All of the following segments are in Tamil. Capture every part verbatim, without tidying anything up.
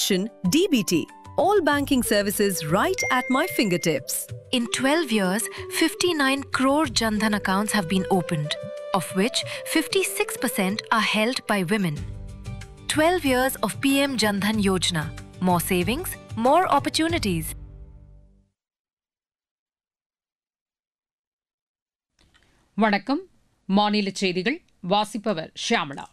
Attention D B T. All banking services right at my fingertips. In twelve years, fifty-nine crore Jan Dhan accounts have been opened, of which fifty-six percent are held by women. twelve years of P M Jan Dhan Yojana. More savings, more opportunities. வணக்கம். மாநில செய்திகள் வாசிப்பவர் ஷியாமளா.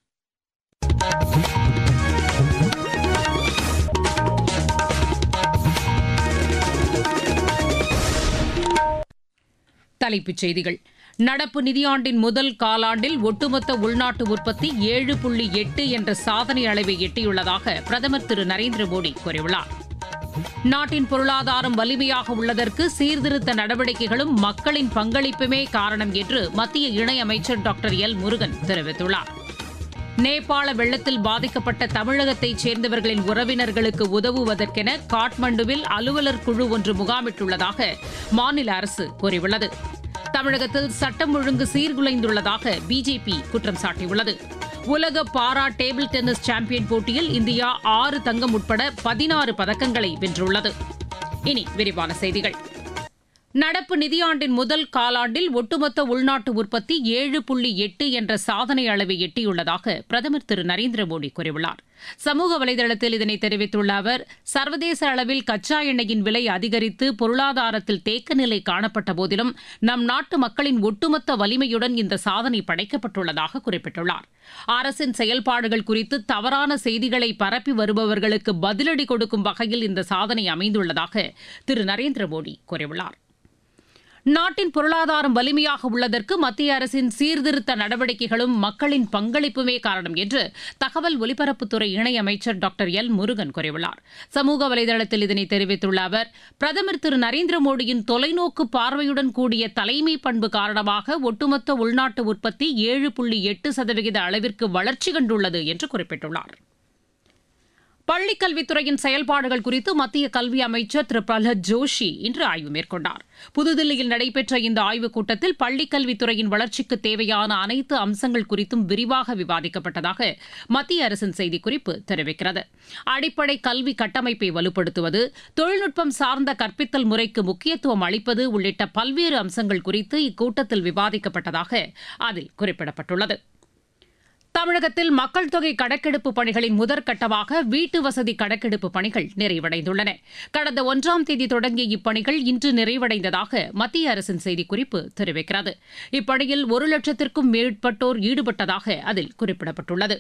தலைப்புச் செய்திகள். நடப்பு நிதியாண்டின் முதல் காலாண்டில் ஒட்டுமொத்த உள்நாட்டு உற்பத்தி ஏழு புள்ளி எட்டு என்ற சாதனை அளவை எட்டியுள்ளதாக பிரதமர் திரு நரேந்திர மோடி கூறியுள்ளார். நாட்டின் பொருளாதாரம் வலிமையாக உள்ளதற்கு சீர்திருத்த நடவடிக்கைகளும் மக்களின் பங்களிப்புமே காரணம் என்று மத்திய இணையமைச்சர் டாக்டர் எல் முருகன் தெரிவித்துள்ளார். நேபாள வெள்ளத்தில் பாதிக்கப்பட்ட தமிழகத்தைச் சேர்ந்தவர்களின் உறவினர்களுக்கு உதவுவதற்கென காட்மண்டுவில் அலுவலர் குழு ஒன்று முகாமிட்டுள்ளதாக மாநில அரசு கூறியுள்ளது. தமிழகத்தில் சட்டம் ஒழுங்கு சீர்குலைந்துள்ளதாக பிஜேபி குற்றம் சாட்டியுள்ளது. உலக பாரா டேபிள் டென்னிஸ் சாம்பியன் போட்டியில் இந்தியா ஆறு தங்கம் உட்பட பதினாறு பதக்கங்களை வென்றுள்ளது. இனி விரிவான செய்திகள். நடப்பு நிதியாண்டின் முதல் காலாண்டில் ஒட்டுமொத்த உள்நாட்டு உற்பத்தி ஏழு புள்ளி எட்டு என்ற சாதனை அளவை எட்டியுள்ளதாக பிரதமர் திரு நரேந்திர மோடி கூறியுள்ளார். சமூக வலைதளத்தில் இதனை தெரிவித்துள்ள அவர், சர்வதேச அளவில் கச்சா எண்ணெயின் விலை அதிகரித்து பொருளாதாரத்தில் தேக்க நிலை காணப்பட்ட போதிலும் நம் நாட்டு மக்களின் ஒட்டுமொத்த வலிமையுடன் இந்த சாதனை படைக்கப்பட்டுள்ளதாக குறிப்பிட்டுள்ளார். அரசின் செயல்பாடுகள் குறித்து தவறான செய்திகளை பரப்பி வருபவர்களுக்கு பதிலடி கொடுக்கும் வகையில் இந்த சாதனை அமைந்துள்ளதாக திரு நரேந்திர மோடி கூறியுள்ளார். நாட்டின் பொருளாதாரம் வலிமையாக உள்ளதற்கு மத்திய அரசின் சீர்திருத்த நடவடிக்கைகளும் மக்களின் பங்களிப்புமே காரணம் என்று தகவல் ஒலிபரப்புத்துறை இணையமைச்சர் டாக்டர் எல் முருகன் கூறியுள்ளார். சமூக வலைதளத்தில் இதனை தெரிவித்துள்ள அவர், பிரதமர் திரு நரேந்திர மோடியின் தொலைநோக்கு பார்வையுடன் கூடிய தலைமை பண்பு காரணமாக ஒட்டுமொத்த உள்நாட்டு உற்பத்தி ஏழு புள்ளி எட்டு சதவிகித அளவிற்கு வளர்ச்சி கண்டுள்ளது என்று குறிப்பிட்டுள்ளார். பள்ளிக் கல்வித்துறையின் செயல்பாடுகள் குறித்து மத்திய கல்வி அமைச்சர் திரு பிரஹ்லாத் ஜோஷி இன்று ஆய்வு மேற்கொண்டார். புதுதில்லியில் நடைபெற்ற இந்த ஆய்வுக் கூட்டத்தில் பள்ளிக் கல்வித்துறையின் வளர்ச்சிக்கு தேவையான அனைத்து அம்சங்கள் குறித்தும் விரிவாக விவாதிக்கப்பட்டதாக மத்திய அரசின் செய்திக்குறிப்பு தெரிவிக்கிறது. அடிப்படை கல்வி கட்டமைப்பை வலுப்படுத்துவது, தொழில்நுட்பம் சார்ந்த கற்பித்தல் முறைக்கு முக்கியத்துவம் அளிப்பது உள்ளிட்ட பல்வேறு அம்சங்கள் குறித்து இக்கூட்டத்தில் விவாதிக்கப்பட்டதாக அதில் குறிப்பிடப்பட்டுள்ளது. தமிழகத்தில் மக்கள் தொகை கணக்கெடுப்பு பணிகளின் முதற்கட்டமாக வீட்டு வசதி கணக்கெடுப்பு பணிகள் நிறைவடைந்துள்ளன. கடந்த ஒன்றாம் தேதி தொடங்கிய இப்பணிகள் இன்று நிறைவடைந்ததாக மத்திய அரசின் செய்திக்குறிப்பு தெரிவிக்கிறது. இப்பணியில் ஒரு லட்சத்திற்கும் மேற்பட்டோர் ஈடுபட்டதாக அதில் குறிப்பிடப்பட்டுள்ளது.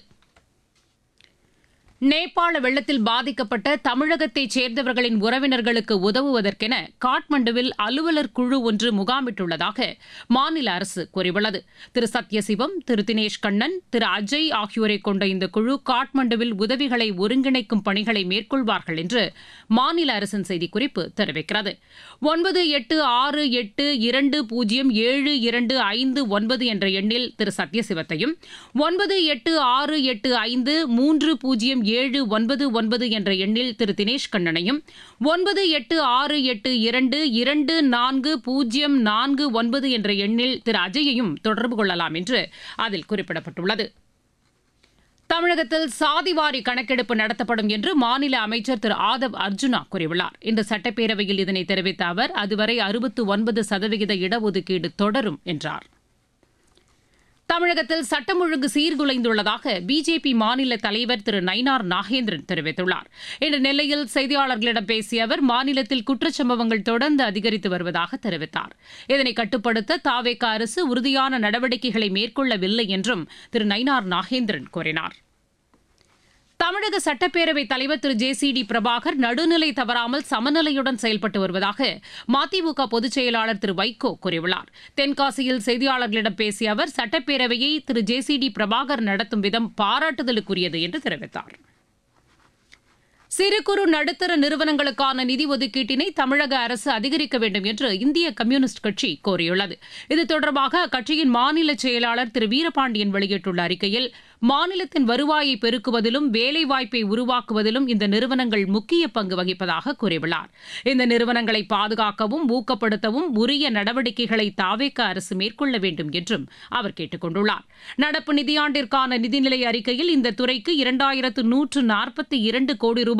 நேபாள வெள்ளத்தில் பாதிக்கப்பட்ட தமிழகத்தைச் சேர்ந்தவர்களின் உறவினர்களுக்கு உதவுவதற்கென காட்மண்டுவில் அலுவலர் குழு ஒன்று முகாமிட்டுள்ளதாக மாநில அரசு கூறியுள்ளது. திரு சத்யசிவம், திரு தினேஷ் கண்ணன், திரு அஜய் ஆகியோரை கொண்ட இந்த குழு காட்மண்டுவில் உதவிகளை ஒருங்கிணைக்கும் பணிகளை மேற்கொள்வார்கள் என்று மாநில அரசின் செய்திக்குறிப்பு தெரிவிக்கிறது. ஒன்பது எட்டு ஆறு எட்டு இரண்டு பூஜ்ஜியம் ஏழு இரண்டு ஐந்து ஒன்பது என்ற எண்ணில் திரு சத்யசிவத்தையும், ஒன்பது எட்டு ஆறு எட்டு ஐந்து மூன்று பூஜ்ஜியம் ஏழு ஒன்பது ஒன்பது என்ற எண்ணில் திரு தினேஷ் கண்ணனையும், ஒன்பது எட்டு ஆறு எட்டு இரண்டு இரண்டு நான்கு பூஜ்ஜியம் நான்கு ஒன்பது என்ற எண்ணில் திரு அஜயையும் தொடர்பு கொள்ளலாம் என்று அதில் குறிப்பிடப்பட்டுள்ளது. தமிழகத்தில் சாதிவாரி கணக்கெடுப்பு நடத்தப்படும் என்று மாநில அமைச்சர் திரு ஆதவ் அர்ஜுனா கூறியுள்ளார். இன்று சட்டப்பேரவையில் இதனை தெரிவித்த அவர், அதுவரை அறுபத்து ஒன்பது சதவிகித இடஒதுக்கீடு தொடரும் என்றார். தமிழகத்தில் சட்டம் ஒழுங்கு சீர்குலைந்துள்ளதாக பிஜேபி மாநில தலைவர் திரு நயினார் நாகேந்திரன் தெரிவித்துள்ளார். இன்று நெல்லையில் செய்தியாளர்களிடம் பேசிய அவர், மாநிலத்தில் குற்றச்சம்பவங்கள் தொடர்ந்து அதிகரித்து வருவதாக தெரிவித்தார். இதனை கட்டுப்படுத்த தாவேகா அரசு உறுதியான நடவடிக்கைகளை மேற்கொள்ளவில்லை என்றும் திரு நயினார் நாகேந்திரன் கூறினார். தமிழக சட்டப்பேரவைத் தலைவர் திரு ஜே சி டி பிரபாகர் நடுநிலை தவறாமல் சமநிலையுடன் செயல்பட்டு வருவதாக மதிமுக பொதுச் செயலாளர் திரு வைகோ கூறியுள்ளார். தென்காசியில் செய்தியாளர்களிடம் பேசிய அவர், சட்டப்பேரவையை திரு ஜே சி டி பிரபாகர் நடத்தும் விதம் பாராட்டுதலுக்குரியது என்று தெரிவித்தார். சிறு குறு நடுத்தர நிறுவனங்களுக்கான நிதி ஒதுக்கீட்டினை தமிழக அரசு அதிகரிக்க வேண்டும் என்று இந்திய கம்யூனிஸ்ட் கட்சி கோரியுள்ளது. இது தொடர்பாக அக்கட்சியின் மாநில செயலாளர் திரு வீரபாண்டியன் வெளியிட்டுள்ள அறிக்கையில், மாநிலத்தின் வருவாயை பெருக்குவதிலும் வேலைவாய்ப்பை உருவாக்குவதிலும் இந்த நிறுவனங்கள் முக்கிய பங்கு வகிப்பதாக கூறியுள்ளார். இந்த நிறுவனங்களை பாதுகாக்கவும் ஊக்கப்படுத்தவும் உரிய நடவடிக்கைகளை தாவேக அரசு மேற்கொள்ள வேண்டும் என்றும் அவர் கேட்டுக் கொண்டுள்ளார். நடப்பு நிதியாண்டிற்கான நிதிநிலை அறிக்கையில் இந்த துறைக்கு இரண்டாயிரத்து நூற்று நாற்பத்தி இரண்டு கோடி ரூபாய்